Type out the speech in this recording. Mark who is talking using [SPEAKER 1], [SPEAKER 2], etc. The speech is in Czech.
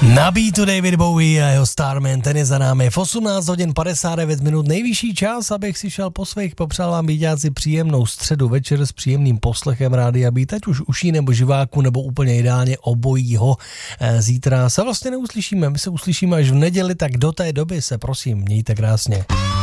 [SPEAKER 1] Na beatu David Bowie a jeho Starman, ten je za námi. V 18 hodin 59 minut nejvyšší čas, abych si šel po svých. Popřál vám, bíťáci, příjemnou středu večer s příjemným poslechem Rádia Beat, ať už uší nebo živáku, nebo úplně ideálně obojího. Zítra se vlastně neuslyšíme, my se uslyšíme až v neděli, tak do té doby se prosím mějte krásně.